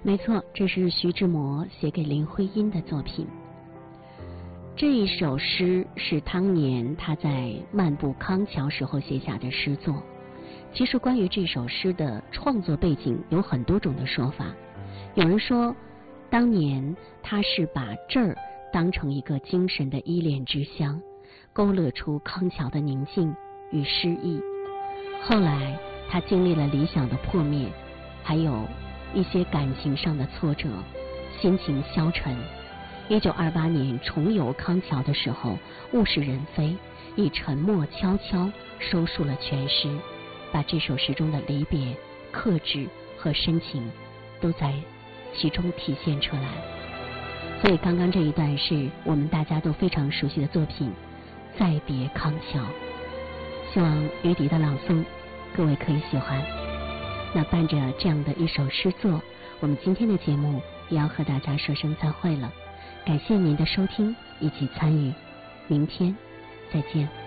没错，这是徐志摩写给林徽因的作品。这一首诗是当年他在漫步康桥时候写下的诗作。其实关于这首诗的创作背景有很多种的说法。有人说，当年他是把这儿当成一个精神的依恋之乡，勾勒出康桥的宁静与诗意。后来他经历了理想的破灭，还有一些感情上的挫折，心情消沉。1928年重游康桥的时候，物是人非，以沉默悄悄收束了全诗，把这首诗中的离别、克制和深情都在其中体现出来。所以刚刚这一段是我们大家都非常熟悉的作品《再别康桥》，希望雨迪的朗诵各位可以喜欢。那伴着这样的一首诗作，我们今天的节目也要和大家说声再会了。感谢您的收听以及参与，明天再见。